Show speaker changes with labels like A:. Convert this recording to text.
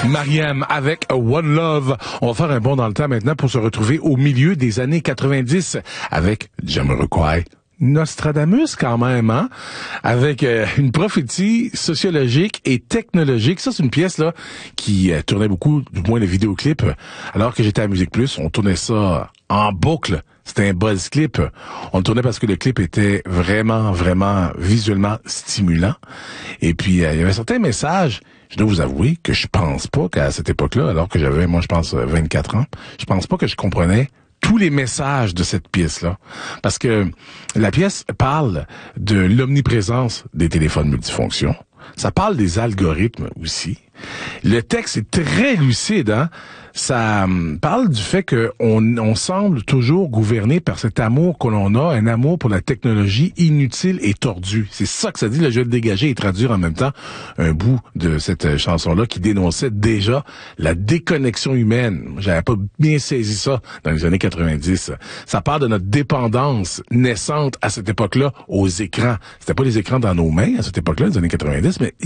A: Mariam avec One Love. On va faire un bond dans le temps maintenant pour se retrouver au milieu des années 90 avec Jamiroquai. Nostradamus quand même, hein? Avec une prophétie sociologique et technologique. Ça, c'est une pièce là qui tournait beaucoup, du moins les vidéoclips. Alors que j'étais à Musique Plus, on tournait ça en boucle. C'était un buzz clip. On le tournait parce que le clip était vraiment, vraiment visuellement stimulant. Et puis, il y avait certains messages. Je dois vous avouer que je pense pas qu'à cette époque-là, alors que j'avais, moi, je pense, 24 ans, je pense pas que je comprenais tous les messages de cette pièce-là. Parce que la pièce parle de l'omniprésence des téléphones multifonctions. Ça parle des algorithmes aussi. Le texte est très lucide, hein? Ça parle du fait que on semble toujours gouverné par cet amour que l'on a, un amour pour la technologie inutile et tordue. C'est ça que ça dit. Là, je vais le dégager et traduire en même temps un bout de cette chanson-là qui dénonçait déjà la déconnexion humaine. J'avais pas bien saisi ça dans les années 90. Ça parle de notre dépendance naissante à cette époque-là aux écrans. C'était pas les écrans dans nos mains à cette époque-là, les années 90, mais